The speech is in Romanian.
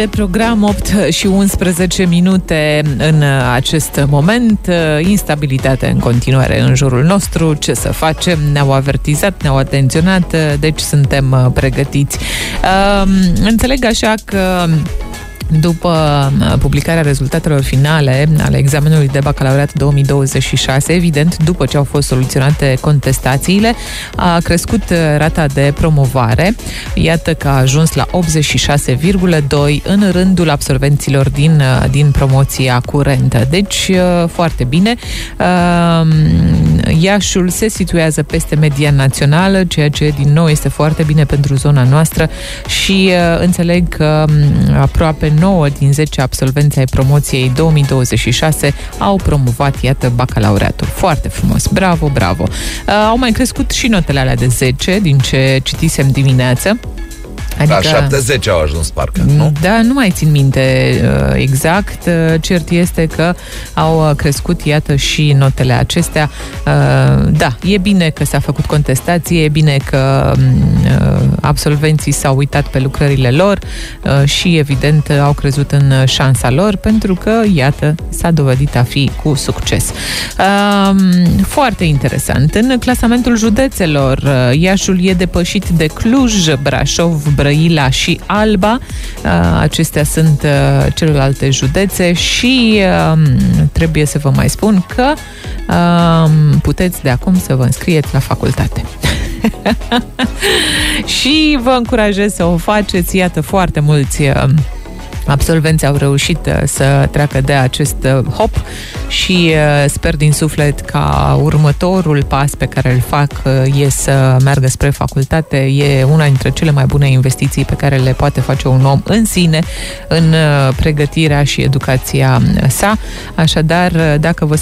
De program 8 și 11 minute în acest moment. Instabilitate în continuare în jurul nostru. Ce să facem? Ne-au avertizat, ne-au atenționat, deci suntem pregătiți. Înțeleg așa că după publicarea rezultatelor finale ale examenului de bacalaureat 2026, evident, după ce au fost soluționate contestațiile, a crescut rata de promovare. Iată că a ajuns la 86,2 în rândul absolvenților din promoția curentă. Deci, foarte bine. Iașul se situează peste media națională, ceea ce, din nou, este foarte bine pentru zona noastră și înțeleg că aproape 9 din 10 absolvenți ai promoției 2026 au promovat, iată, bacalaureatul. Foarte frumos. Bravo, bravo. Au mai crescut și notele alea de 10, din ce citisem dimineață. Adică, la 70 au ajuns, parcă, nu? Da, nu mai țin minte exact. Cert este că au crescut, iată, și notele acestea. Da, e bine că s-a făcut contestație, e bine că absolvenții s-au uitat pe lucrările lor și, evident, au crezut în șansa lor, pentru că, iată, s-a dovedit a fi cu succes. Foarte interesant. În clasamentul județelor, Iașul e depășit de Cluj, Brașov, Brăila și Alba. Acestea sunt celelalte județe și trebuie să vă mai spun că puteți de acum să vă înscrieți la facultate. Și vă încurajez să o faceți. Iată, foarte mulți absolvenți au reușit să treacă de acest hop și sper din suflet ca următorul pas pe care îl fac e să meargă spre facultate. E una dintre cele mai bune investiții pe care le poate face un om în sine, în pregătirea și educația sa. Așadar, dacă vă